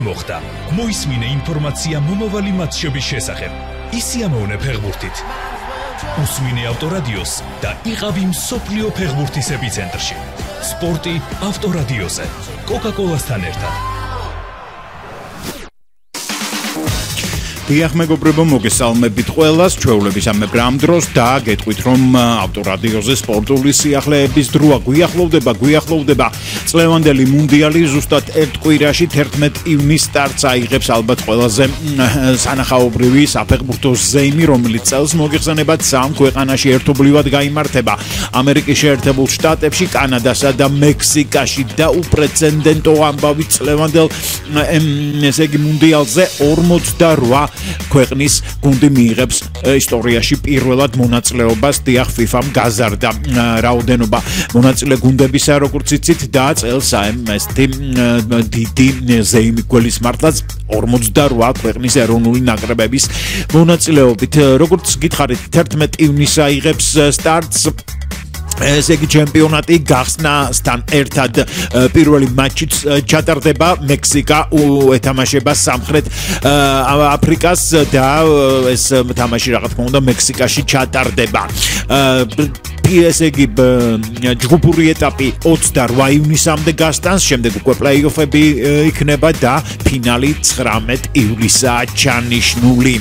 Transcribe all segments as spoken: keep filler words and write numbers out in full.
მოხდა. მოისმინე ინფორმაცია მომავალი მატჩების შესახებ. ისიამოვნე ფეხბურთით. უსმინე ავტორადიოს და იყავი მსოფლიო ფეხბურთის ეპიცენტრში. სპორტი ავტორადიოზე. კოკა-კოლასთან ერთად. დიახ მეგობრებო, მოგესალმებით ყველას, ჩვეულების ამებ რამ დროს და გეტყვით რომ ავტორადიოზე სპორტული სიახლეების დროა გვიახლოვდება, გვიახლოვდება წლევანდელი მუნდიალი ზუსტად ერთ კვირაში თერთმეტ ივნისს სტარტს აიღებს ალბათ ყველაზე სანახაობრივი საფეხბურთო ზეიმი, რომელიც წელს მოგეხსენებათ სამ ქვეყანაში ერთობლივად გაიმართება: ამერიკის შეერთებულ შტატებში, კანადასა და მექსიკაში და უპრეცედენტო ამბავი წლევანდელ ესე იგი მუნდიალზე ორმოცდაოთხ ქვეყნის გუნდი მიიღებს ისტორიაში პირველად მონაწილეობას. დიახ, ფიფამ გაზარდა რაოდენობა მონაწილე გუნდებისა, როგორც იცით, და წელს ამ ესეთი დიდი ზეიმი გველისმართლაც ორმოცდაოთხ ქვეყნის ეროვნული ნაკრებების მონაწილეობით. როგორც გითხარით, თერთმეტ ივნისს აიღებს სტარტს. ესე იგი ჩემპიონატი გახსნასთან ერთად პირველი მატჩიც ჩატარდება. მექსიკა ეთამაშება სამხრეთ აფრიკას და ეს თამაში რა თქმა უნდა მექსიკაში ჩატარდება. ესე იგი ჯგუფური ეტაპი ოცდაოთხ ივნისამდე გასტანს, შემდეგ უკვე პლეი-ოფები იქნება და ფინალი ცხრამეტ ივლისაა ჩანიშნული.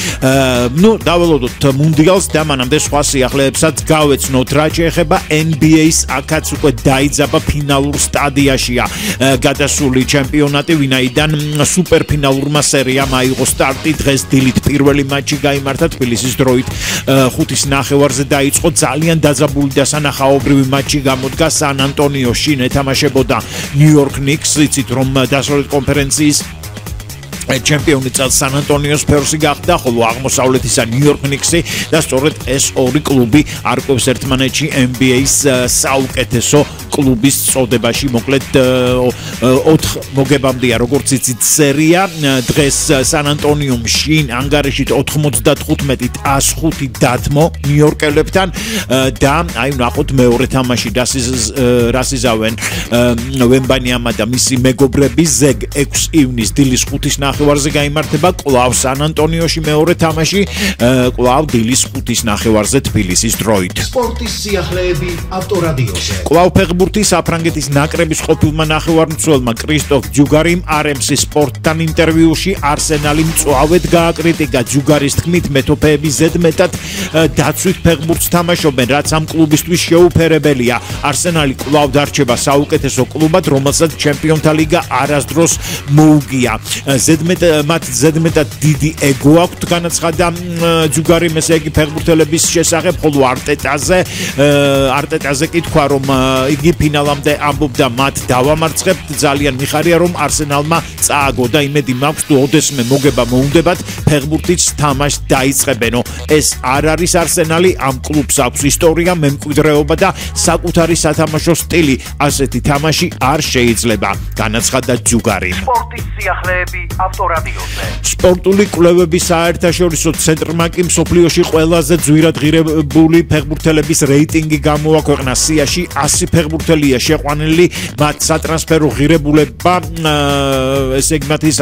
ნუ დაველოდოთ მუნდიალს და მანამდე სხვა სიახლეებსაც გავეცნოთ. რა შეეხება ენ ბი ეის, აქაც უკვე დაიძაბა ფინალურ სტადიაშია გადასული ჩემპიონატი, ვინაიდან სუპერფინალურმა სერიამ აიღო სტარტი. დღეს დილით პირველი მატჩი გაიმართა თბილისის დროით ხუთის ნახევარზე დაიწყო. ძალიან დაძაბული და სანახაობრივი მატჩი გამოდგა. სან ანტონიოში ეთამაშებოდა ნიუ-იორკ ნიქსს. იცით რომ დასავლეთ კონფერენციის ჩემპიონი წელს სან ანტონიოს სპერსი გახდა, ხოლო აღმოსავლეთისა ნიუ-იორკ ნიქსი და სწორედ ეს ორი კლუბი არკვევს ერთმანეთში ენ ბი ეის საუკეთესო კლუბის წოდებაში. მოკლედ ოთხ მოგებამდეა როგორც იცით სერია. დღეს სან ანტონიუმში ანგარიშით ოთხმოცდათხუთმეტით ას ხუთი დათმო ნიუ-იორკელებთან და აი ნახოთ მეორე თამაში რას იზავენ ვემბანიამა და მისი მეგობრები. ზეგ ექვსი ივნისს დილის ხუთის ნახევარზე გაიმართება კვლავ სან ანტონიოში მეორე თამაში, კვლავ დილის ხუთის ნახევარზე თბილისის დროით. სპორტის სიახლეები ავტორადიოზე. კვლავ ფეხბურთი საფრანგეთის ნაკრების ყოფილმა ნახევარმცველმა კრისტოფ ჯუგარიმ არ ემ სი სპორტთან ინტერვიუში არსენალი მწვავედ გააკრიტიკა. ჯუგარის თქმით, მეტოფეები ზედმეტად დაცვით ფეხბურთს თამაშობენ, რაც ამ კლუბისთვის შეუფერებელია. არსენალი კვლავ დარჩება საუკეთესო კლუბად, რომელსაც ჩემპიონთა ლიგა არასდროს მოუგია. ზედმეტ მათ ზედმეტად დიდი ეგო აქვთ, განაცხადა ჯუგარიმ ესე იგი ფეხბურთელების შესახებ, ხოლო არტეტაზე არტეტაზე კი თქვა რომ იგი ფინალამდე ამბობდა მათ დავამარცხებთ. ძალიან მიხარია რომ არსენალმა წააგო და იმედი მაქვს თუ ოდესმე მოგება მოუნდებათ ფეხბურთის თამაშს დაიწყებენო. ეს არ არის არსენალი, ამ კლუბს აქვს ისტორია, მემკვიდრეობა და საკუთარი სათამაშო სტილი. ასეთი თამაში არ შეიძლება, განაცხადა ჯუგარიმ. სპორტის სიახლეები ავტორადიოზე. სპორტული კვლევების საერთაშორისო ცენტრმა კი მსოფლიოში ყველაზე ძვირად ღირებული ფეხბურთელების რეიტინგი გამოაქვეყნა. სიაში ასი ფეხბურთელია შეყვანილი, მათ სატრანსფერო ღირებულება ესე იგი მათი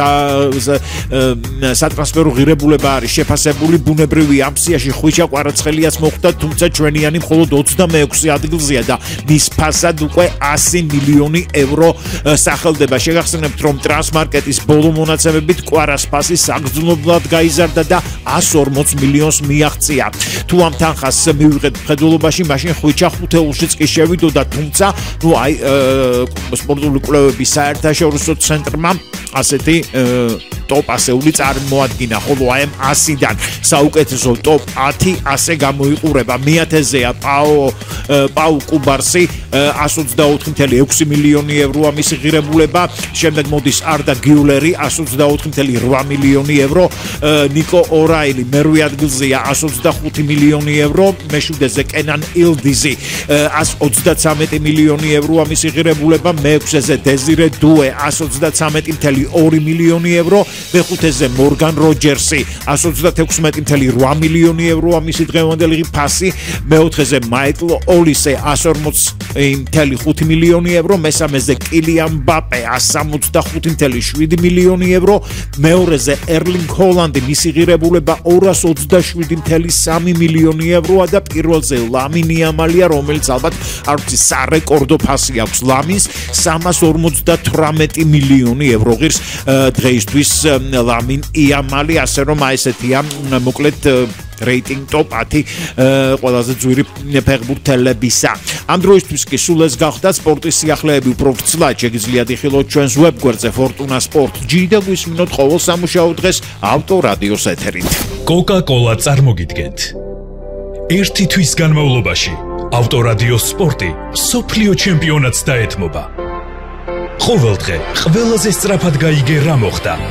სატრანსფერო ღირებულება არის შეფასებული. ბუნებრივია ამ სიაში ხვიჩა კვარაცხელიას მოხვდა, თუმცა ჩვენიანი მხოლოდ ოცდამეექვსე ადგილზეა და მის ფასად უკვე ასი მილიონი ევრო სახელდება. შეგახსენებთ რომ ტრანსმარკეტის ბოლო მონაცემებით კვარას ფასი საგრძნობლად გაიზარდა და ას ორმოც მილიონს მიაღწია. თუ ამ თანხას მივიღეთ მხედველობაში, მაშინ ხვიჩა ხუთეულშიც კი შევიდოდა, თუმცა ნუ აი სპორტული კვლევების საერთაშორისო ცენტრმა ასეთი ტოპ ასეული წარმოადგინა, ხოლო აი ამ ასიდან საუკეთესო ტოპ ათი ასე გამოიყურება. მეათეზეა პაო პაუ კუბარსი ას ოცდაოთხი კoma ექვსი მილიონი ევროა მისი ღირებულება. შემდეგ მოდის არდა გიულერი ას ოცდაოთხი კoma რვა მილიონი ევრო. ნიკო ორაილი მერვე ადგილზეა ას ოცდახუთი მილიონი ევრო. მეშვიდეზე კენან ილდიზი ას ოცდაცამეტი მილიონი ევროა მისი ღირებულება. მეექვსეზე დეზირე დუე ას ოცდაცამეტი კoma ორი მილიონი ევრო. მეხუთეზე მორგან როჯერსი one twenty-six point eight მილიონი ევროა მისი დღევანდელი ფასი, მეოთხეზე მაიკლ ოლისე one forty point five მილიონი ევრო, მესამეზე კილიან მბაპე one sixty-five point seven მილიონი ევრო, მეორეზე ერლინგ ჰოლანდი მისი ღირებულება two twenty-seven point three მილიონი ევროა და პირველზე ლამინ იამალია, რომელიც ალბათ არ ვიცი სარეკორდო ფასი აქვს ლამინს three forty-eight მილიონი евро ღირს დღეისთვის ლამინ იამალი, ასე რომ აი ესეთია მოკლედ რეიტინგ ტოპ ten ყველაზე ძვირი ფეხბურთელებისა. ამ დროისთვის კი სულ ეს გახდა სპორტის სიახლეები უფრო ვრცლად შეგიძლიათ იხილოთ ჩვენს ვებგვერდზე Fortuna Sport G და გვისმინოთ ყოველ სამუშაო დღეს ავტორადიოს ეთერით. Coca-Cola წარმოგიდგენთ. ერთი თვის განმავლობაში ავტორადიოს სპორტი სოფლიო ჩემპიონატს დაეთმობა. ყოველდღე ყველაზე სწრაფად გაიგე რა მოხდა